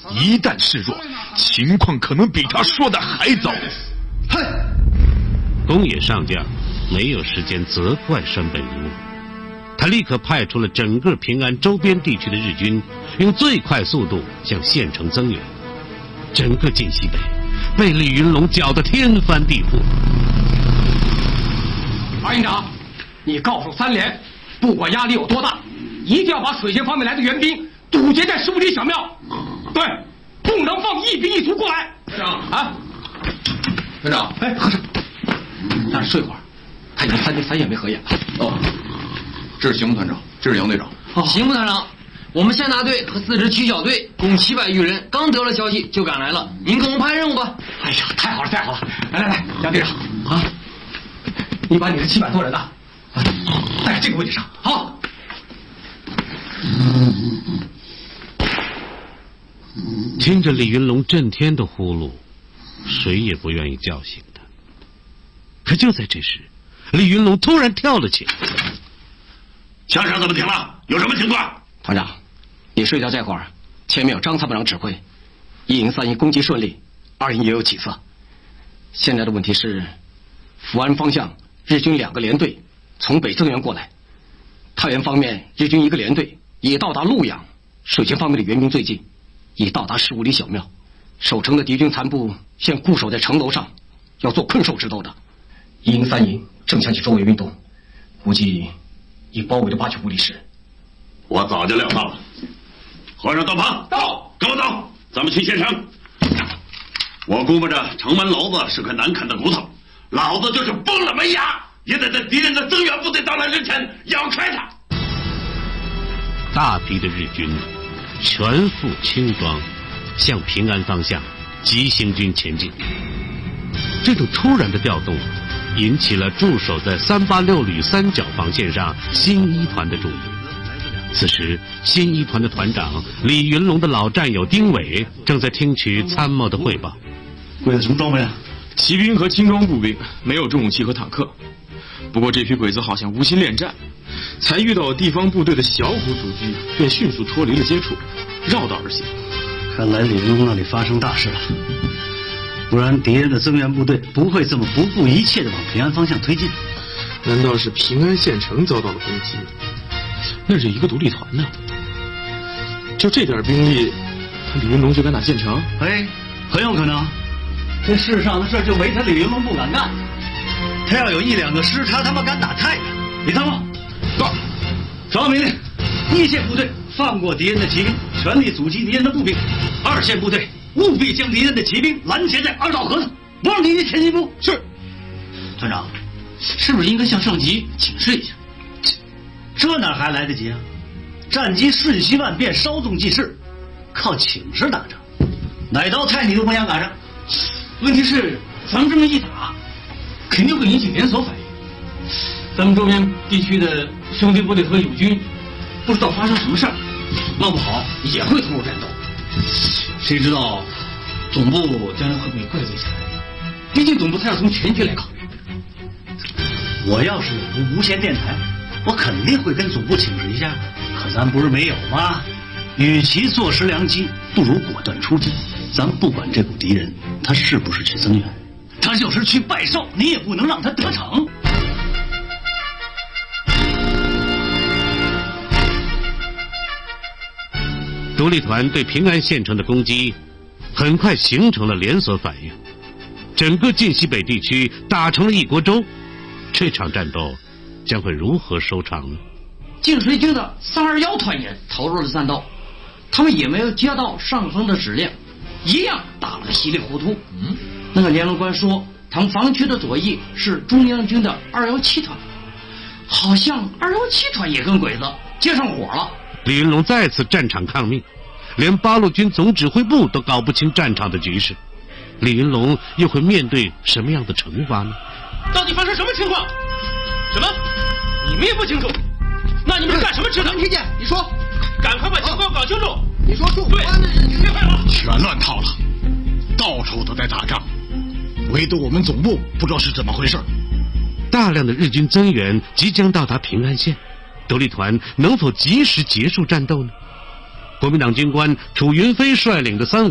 一旦示弱，情况可能比他说的还糟。 嘿， 宫野上将没有时间责怪山本五，他立刻派出了整个平安周边地区的日军，用最快速度向县城增援。整个晋西北被李云龙搅得天翻地覆。 二营长，你告诉三连，不管压力有多大，一定要把水线方面来的援兵堵截在15里小庙。对，不能放一兵一卒过来。团长啊，团长，哎，和尚，让人睡会儿，他已经3夜没合眼了。 哦，这是刑部团长，这是杨队长。 刑部团长，我们县大队和4支区小队共700余人，刚得了消息就赶来了，您给我们派任务吧。 哎呀，太好了，太好了！来，杨队长啊，你把你这700多人呐，带这个位置上，好。 听着李云龙震天的呼噜，谁也不愿意叫醒他。可就在这时，李云龙突然跳了起来。 枪声怎么停了？有什么情况？ 团长，你睡觉这会儿，前面有张参谋长指挥，1营3营攻击顺利，2营也有起色。现在的问题是，福安方向日军2个连队从北增援过来，太原方面日军1个连队已到达潞阳，水前方面的援兵最近，已到达15里小庙。守城的敌军残部现固守在城楼上，要做困兽之斗的。1营3营正想起周围运动，估计已包围了8区5里时。 我早就料到了。和尚到旁，到，跟我走，咱们去县城。我估摸着城门楼子是块难啃的骨头，老子就是崩了门牙，也得在敌人的增援部队到来之前咬开它。 大批的日军全副轻装，向平安方向急行军前进。这种突然的调动引起了驻守在386旅3角防线上新1团的注意。此时，新1团的团长李云龙的老战友丁伟正在听取参谋的汇报。 鬼子什么装备啊？骑兵和轻装步兵，没有重武器和坦克。不过这批鬼子好像无心恋战，才遇到地方部队的小股阻击，便迅速脱离了接触，绕道而行。 看来李云龙那里发生大事了，不然敌人的增援部队不会这么不顾一切地往平安方向推进。 难道是平安县城遭到了攻击？那是一个独立团呢。就这点兵力，李云龙就敢打县城？ 哎，很有可能。这世上的事就没他李云龙不敢干。他要有1、2个师，他妈敢打太阳。李参谋，到，收到命令！1线部队放过敌人的骑兵，全力阻击敌人的步兵；2线部队务必将敌人的骑兵拦截在2道河上，不让敌人前进一步。是。团长， 是不是应该向上级请示一下？ 这哪还来得及啊？战机瞬息万变，稍纵即逝，靠请示打仗，哪道菜你都不想赶上。 问题是，咱们这么一打，肯定会引起连锁反应。咱们周边地区的兄弟部队和友军，不知道发生什么事儿，闹不好也会投入战斗。谁知道总部将来会不会怪罪起来？毕竟总部他要从全局来考虑。 我要是有无线电台，我肯定会跟总部请示一下。可咱不是没有吗？与其坐失良机，不如果断出击。咱不管这股敌人他是不是去增援，他就是去拜寿，你也不能让他得逞。 独立团对平安县城的攻击很快形成了连锁反应，整个晋西北地区打成了一锅粥。这场战斗将会如何收场呢？ 晋水军的321团也投入了战斗，他们也没有接到上峰的指令，一样打了个稀里糊涂。那个联络官说，他们防区的左翼是中央军的217团，好像217团也跟鬼子接上火了。 李云龙再次战场抗命，连八路军总指挥部都搞不清战场的局势，李云龙又会面对什么样的惩罚呢？ 到底发生什么情况？什么？你们也不清楚？那你们是干什么吃的？ 没听见？你说， 赶快把情况搞清楚。 你说住对，别快了， 全乱套了，到处都在打仗，唯独我们总部不知道是怎么回事。 大量的日军增援即将到达平安县，独立团能否及时结束战斗呢？ 国民党军官楚云飞率领的3